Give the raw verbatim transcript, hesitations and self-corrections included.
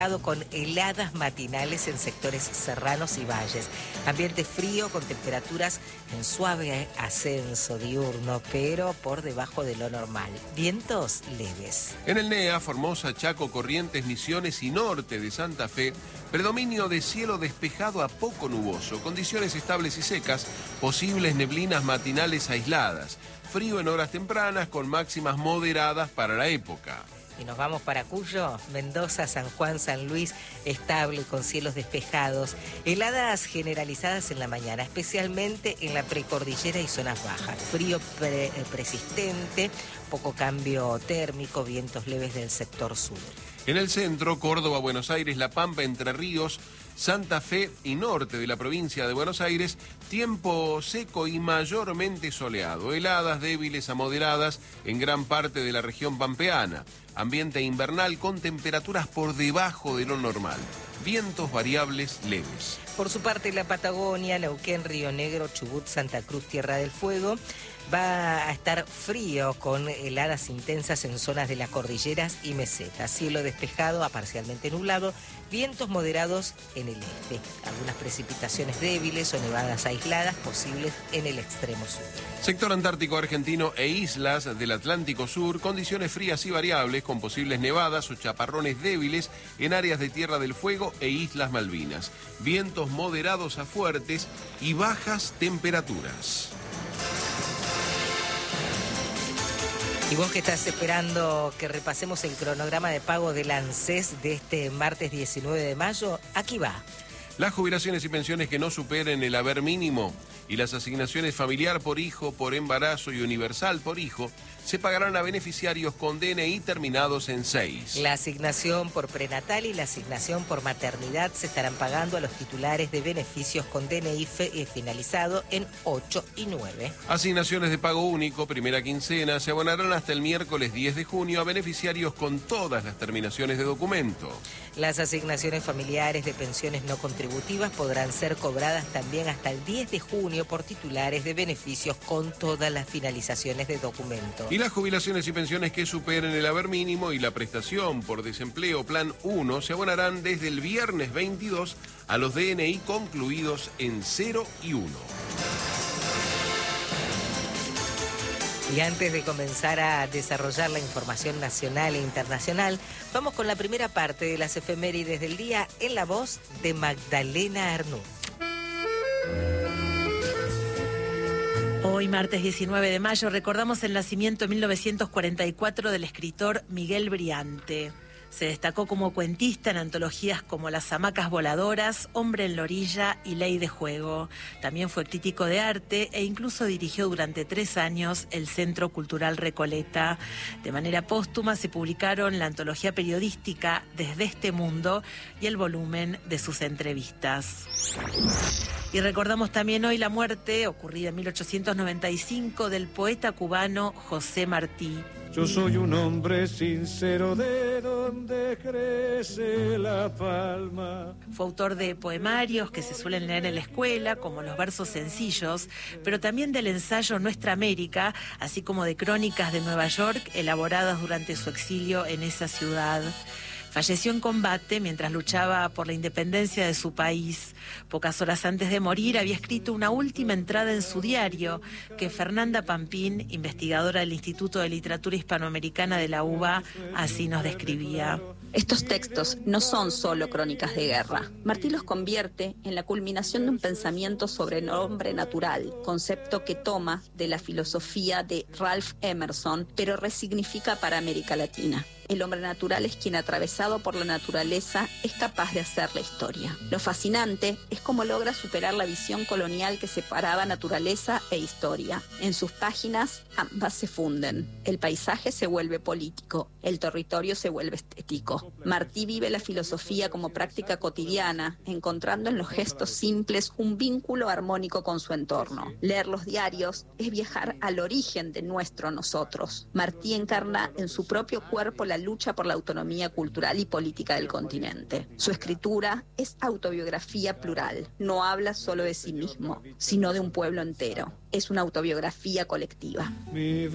con heladas matinales en sectores serranos y valles. Ambiente frío con temperaturas en suave ascenso diurno, pero por debajo de lo normal. Vientos leves. En el N E A, Formosa, Chaco, Corrientes, Misiones y norte de Santa Fe, predominio de cielo despejado a poco nuboso, condiciones estables y secas, posibles neblinas matinales aisladas, frío en horas tempranas con máximas moderadas para la época. Y nos vamos para Cuyo, Mendoza, San Juan, San Luis, estable con cielos despejados, heladas generalizadas en la mañana, especialmente en la precordillera y zonas bajas, frío pre persistente, poco cambio térmico, vientos leves del sector sur. En el centro, Córdoba, Buenos Aires, La Pampa, Entre Ríos, Santa Fe y norte de la provincia de Buenos Aires, tiempo seco y mayormente soleado, heladas débiles a moderadas en gran parte de la región pampeana, ambiente invernal con temperaturas por debajo de lo normal, vientos variables leves. Por su parte, la Patagonia, Neuquén, Río Negro, Chubut, Santa Cruz, Tierra del Fuego, va a estar frío con heladas intensas en zonas de las cordilleras y mesetas. Cielo despejado a parcialmente nublado, vientos moderados en el este. Algunas precipitaciones débiles o nevadas aisladas posibles en el extremo sur. Sector antártico argentino e islas del Atlántico Sur, condiciones frías y variables con posibles nevadas o chaparrones débiles en áreas de Tierra del Fuego e Islas Malvinas. Vientos moderados a fuertes y bajas temperaturas. Y vos que estás esperando que repasemos el cronograma de pago del ANSES de este martes diecinueve de mayo, aquí va. Las jubilaciones y pensiones que no superen el haber mínimo y las asignaciones familiar por hijo, por embarazo y universal por hijo se pagarán a beneficiarios con D N I terminados en seis. La asignación por prenatal y la asignación por maternidad se estarán pagando a los titulares de beneficios con D N I finalizado en ocho y nueve. Asignaciones de pago único, primera quincena, se abonarán hasta el miércoles diez de junio a beneficiarios con todas las terminaciones de documento. Las asignaciones familiares de pensiones no contributivas podrán ser cobradas también hasta el diez de junio por titulares de beneficios con todas las finalizaciones de documento. Y las jubilaciones y pensiones que superen el haber mínimo y la prestación por desempleo Plan uno se abonarán desde el viernes veintidós a los D N I concluidos en cero y uno. Y antes de comenzar a desarrollar la información nacional e internacional, vamos con la primera parte de las efemérides del día en la voz de Magdalena Arnú. Hoy, martes diecinueve de mayo, recordamos el nacimiento en mil novecientos cuarenta y cuatro del escritor Miguel Briante. Se destacó como cuentista en antologías como Las hamacas voladoras, Hombre en la orilla y Ley de juego. También fue crítico de arte e incluso dirigió durante tres años el Centro Cultural Recoleta. De manera póstuma se publicaron la antología periodística Desde este mundo y el volumen de sus entrevistas. Y recordamos también hoy la muerte, ocurrida en mil ochocientos noventa y cinco, del poeta cubano José Martí. Yo soy un hombre sincero de donde crece la palma. Fue autor de poemarios que se suelen leer en la escuela, como los versos sencillos, pero también del ensayo Nuestra América, así como de crónicas de Nueva York elaboradas durante su exilio en esa ciudad. Falleció en combate mientras luchaba por la independencia de su país. Pocas horas antes de morir había escrito una última entrada en su diario que Fernanda Pampín, investigadora del Instituto de Literatura Hispanoamericana de la U B A, así nos describía. Estos textos no son solo crónicas de guerra. Martí los convierte en la culminación de un pensamiento sobre el hombre natural, concepto que toma de la filosofía de Ralph Emerson, pero resignifica para América Latina. El hombre natural es quien, atravesado por la naturaleza, es capaz de hacer la historia. Lo fascinante es cómo logra superar la visión colonial que separaba naturaleza e historia. En sus páginas, ambas se funden. El paisaje se vuelve político, el territorio se vuelve estético. Martí vive la filosofía como práctica cotidiana, encontrando en los gestos simples un vínculo armónico con su entorno. Leer los diarios es viajar al origen de nuestro nosotros. Martí encarna en su propio cuerpo la lucha por la autonomía cultural y política del continente. Su escritura es autobiografía plural. No habla solo de sí mismo, sino de un pueblo entero. Es una autobiografía colectiva.